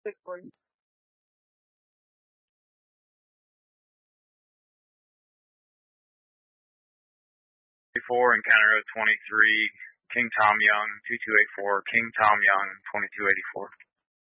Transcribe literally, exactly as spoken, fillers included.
traffic for you. Four Encounter Road twenty-three, King Tom Young, two two eight four, King Tom Young, twenty-two eighty-four.